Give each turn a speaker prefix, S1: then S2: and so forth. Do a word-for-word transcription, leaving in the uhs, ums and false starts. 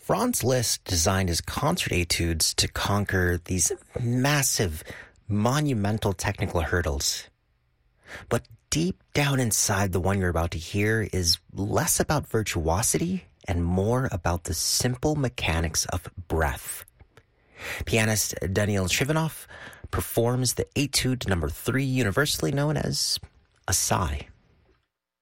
S1: Franz Liszt designed his concert etudes to conquer these massive, monumental technical hurdles. But deep down inside the one you're about to hear is less about virtuosity and more about the simple mechanics of breath. Pianist Daniil Trifonov performs the etude number three, universally known as a sigh.